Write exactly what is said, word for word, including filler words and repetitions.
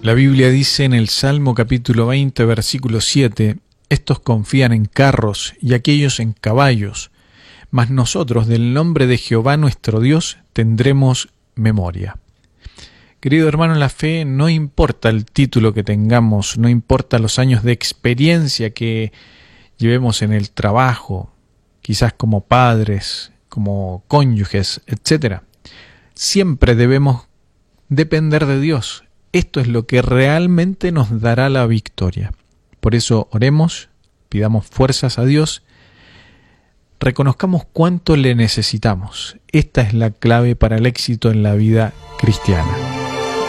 La Biblia dice en el Salmo capítulo veinte, versículo siete, estos confían en carros y aquellos en caballos, mas nosotros del nombre de Jehová nuestro Dios tendremos memoria. Querido hermano en la fe, no importa el título que tengamos, no importa los años de experiencia que llevemos en el trabajo, quizás como padres, como cónyuges, etcétera. Siempre debemos depender de Dios. Esto es lo que realmente nos dará la victoria. Por eso oremos, pidamos fuerzas a Dios, reconozcamos cuánto le necesitamos. Esta es la clave para el éxito en la vida cristiana.